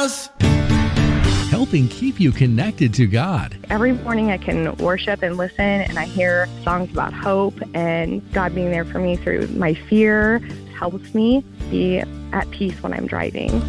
house. Helping keep you connected to God. Every morning I can worship and listen, and I hear songs about hope and God being there for me through my fear. Helps me be at peace when I'm driving.